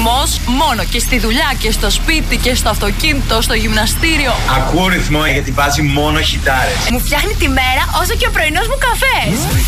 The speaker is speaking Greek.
ρυθμός μόνο και στη δουλειά και στο σπίτι και στο αυτοκίνητο, στο γυμναστήριο. Ακούω ρυθμό γιατί βάζει μόνο χιτάρες. Μου φτιάχνει τη μέρα όσο και ο πρωινός μου καφές.